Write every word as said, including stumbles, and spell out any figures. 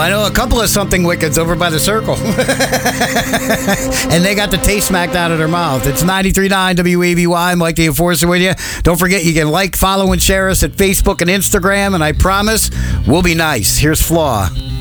I know a couple of something wickeds over by the circle. And they got the taste smacked out of their mouth. It's ninety-three point nine W A B Y. Mike the Enforcer with you. Don't forget, you can like, follow, and share us at Facebook and Instagram, and I promise we'll be nice. Here's Flaw.